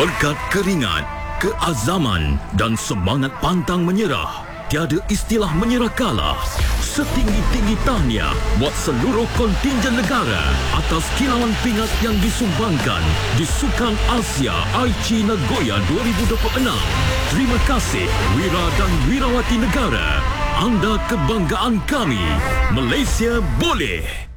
Berkat keringat, keazaman dan semangat pantang menyerah, tiada istilah menyerah kalah. Setinggi-tinggi tahniah buat seluruh kontingen negara atas kilauan pingat yang disumbangkan di Sukan Asia Aichi Nagoya 2026. Terima kasih Wira dan Wirawati negara. Anda kebanggaan kami. Malaysia boleh!